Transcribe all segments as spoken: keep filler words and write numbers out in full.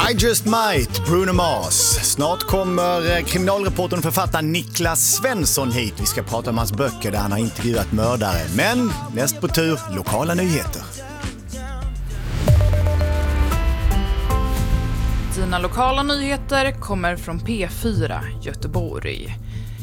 I just might, Bruno Mars. Snart kommer kriminalreportern och författaren Niklas Svensson hit. Vi ska prata om hans böcker där han har intervjuat mördare. Men näst på tur, lokala nyheter. Dina lokala nyheter kommer från P fyra Göteborg.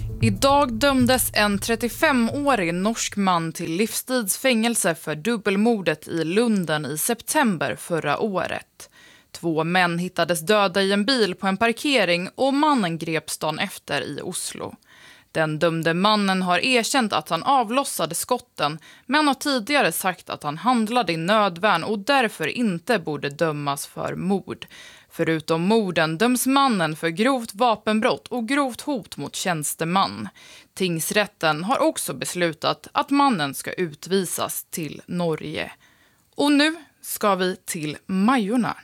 Idag dömdes en trettiofemårig norsk man till livstidsfängelse för dubbelmordet i Lunden i september förra året. Två män hittades döda i en bil på en parkering och mannen greps dagen efter i Oslo. Den dömde mannen har erkänt att han avlossade skotten men har tidigare sagt att han handlade i nödvärn och därför inte borde dömas för mord. Förutom morden döms mannen för grovt vapenbrott och grovt hot mot tjänsteman. Tingsrätten har också beslutat att mannen ska utvisas till Norge. Och nu ska vi till Majorna.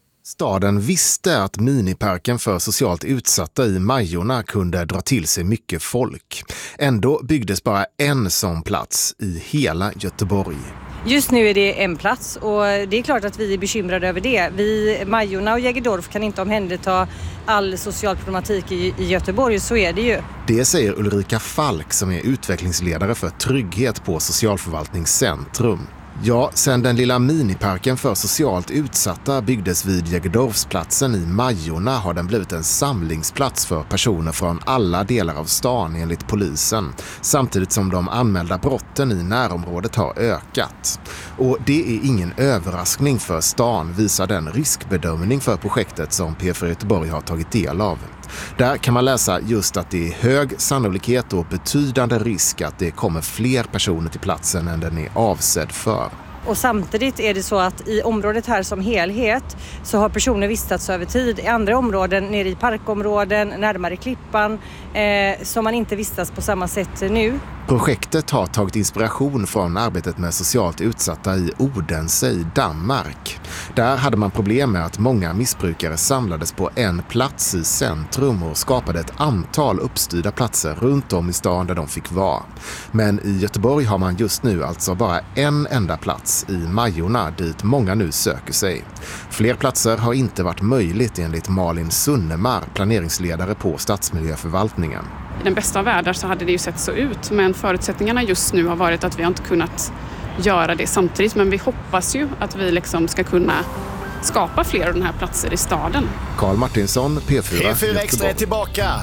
Staden visste att miniparken för socialt utsatta i Majorna kunde dra till sig mycket folk. Ändå byggdes bara en sån plats i hela Göteborg. Just nu är det en plats och det är klart att vi är bekymrade över det. Vi, Majorna och Jägerdorf kan inte omhänderta all social problematik i, i Göteborg, så är det ju. Det säger Ulrika Falk som är utvecklingsledare för trygghet på Socialförvaltningscentrum. Ja, sen den lilla miniparken för socialt utsatta byggdes vid Jägerdorfsplatsen i Majorna har den blivit en samlingsplats för personer från alla delar av stan enligt polisen. Samtidigt som de anmälda brotten i närområdet har ökat. Och det är ingen överraskning för stan, visar den riskbedömning för projektet som P fyra Göteborg har tagit del av. Där kan man läsa just att det är hög sannolikhet och betydande risk att det kommer fler personer till platsen än den är avsedd för. Och samtidigt är det så att i området här som helhet så har personer vistats över tid. I andra områden, nere i parkområden, närmare Klippan, eh, som man inte vistas på samma sätt nu. Projektet har tagit inspiration från arbetet med socialt utsatta i Odense i Danmark. Där hade man problem med att många missbrukare samlades på en plats i centrum och skapade ett antal uppstyrda platser runt om i stan där de fick vara. Men i Göteborg har man just nu alltså bara en enda plats i Majorna dit många nu söker sig. Fler platser har inte varit möjligt enligt Malin Sunnemar, planeringsledare på Stadsmiljöförvaltningen. I den bästa av världar så hade det ju sett så ut, men förutsättningarna just nu har varit att vi har inte kunnat göra det samtidigt. Men vi hoppas ju att vi liksom ska kunna skapa fler av den här platser i staden. Carl Martinsson, P fyra, P fyra Extra är tillbaka.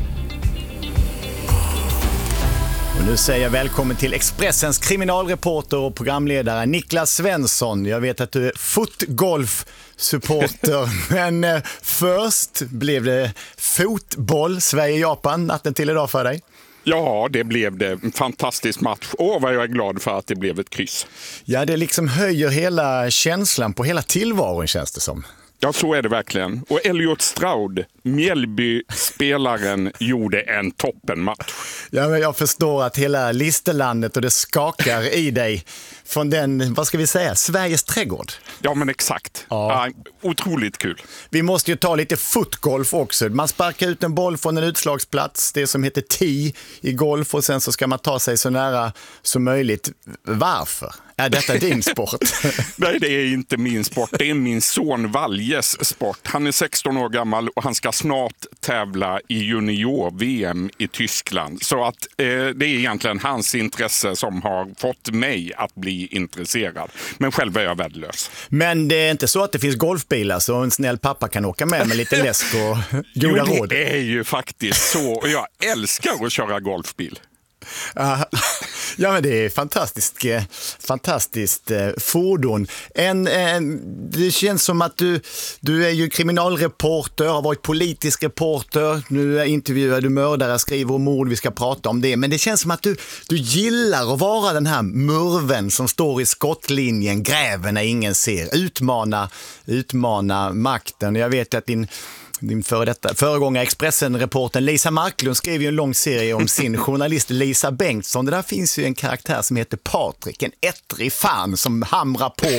Och nu säger jag välkommen till Expressens kriminalreporter och programledare Niklas Svensson. Jag vet att du är fotgolf-supporter, men eh, först blev det fotboll, Sverige-Japan, natten till idag för dig. Ja, det blev det. En fantastisk match. Åh, vad jag är glad för att det blev ett kryss. Ja, det liksom höjer hela känslan på hela tillvaron, känns det som. Ja, så är det verkligen. Och Elliot Stroud, Mjällby-spelaren, gjorde en toppenmatch. Ja, men jag förstår att hela listelandet och det skakar i dig från den, vad ska vi säga, Sveriges trädgård. Ja, men exakt. Ja. Ja, otroligt kul. Vi måste ju ta lite fotgolf också. Man sparkar ut en boll från en utslagsplats, det som heter tee i golf, och sen så ska man ta sig så nära som möjligt. Varför? Är detta din sport? Nej, det är inte min sport. Det är min son Valjes sport. Han är sexton år gammal och han ska snart tävla i junior-V M i Tyskland. Så att eh, det är egentligen hans intresse som har fått mig att bli intresserad. Men själv är jag värdelös. Men det är inte så att det finns golfbilar så en snäll pappa kan åka med med lite läsk och goda jo, råd? det är ju faktiskt så. Och jag älskar att köra golfbil. Ja, men det är fantastiskt, fantastiskt eh, fordon. En, en, det känns som att du, du är ju kriminalreporter, har varit politisk reporter, nu intervjuar du mördare, skriver om mord, vi ska prata om det. Men det känns som att du, du gillar att vara den här murven som står i skottlinjen, gräver när ingen ser, utmana, utmana makten. Jag vet att din Din före detta, föregångare Expressen-reporten Lisa Marklund skrev ju en lång serie om sin journalist Lisa Bengtsson. Det där finns ju en karaktär som heter Patrik, en ettrig fan som hamrar på.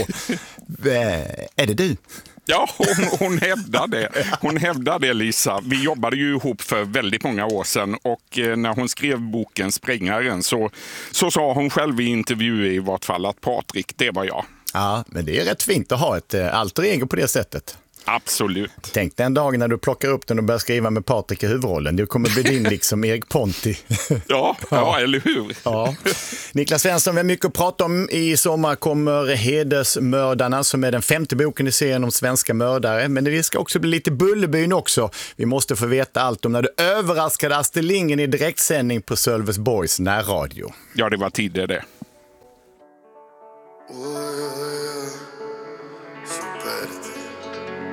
Är det du? Ja, hon, hon hävdar det. Hon hävdar det, Lisa. Vi jobbade ju ihop för väldigt många år sedan och eh, när hon skrev boken Sprängaren så, så sa hon själv i intervju i vart fall att Patrik, det var jag. Ja, men det är rätt fint att ha ett alter ego på det sättet. Absolut. Tänk den dagen när du plockar upp den och börjar skriva med Patrik i huvudrollen. Det kommer bli din liksom Erik Ponti. Ja, ja, eller hur? Ja. Niklas Svensson, vi har mycket att prata om. I sommar kommer Hedersmördarna som är den femte boken i serien om svenska mördare. Men det ska också bli lite Bullerbyn också. Vi måste få veta allt om när du överraskade Astrid Lindgren i direktsändning på Sölvesborgs närradio. Ja, det var tidigare det.